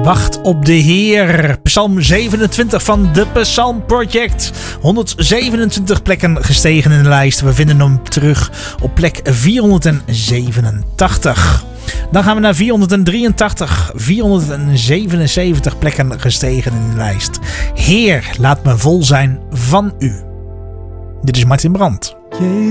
Wacht op de Heer. Psalm 27 van The Psalm Project. 127 plekken gestegen in de lijst. We vinden hem terug op plek 487. Dan gaan we naar 483. 477 plekken gestegen in de lijst. Heer, laat me vol zijn van u. Dit is Martin Brandt.